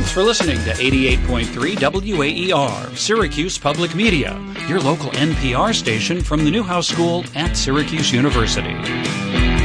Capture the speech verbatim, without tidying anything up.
Thanks for listening to eighty-eight point three W A E R, Syracuse Public Media, your local N P R station from the Newhouse School at Syracuse University.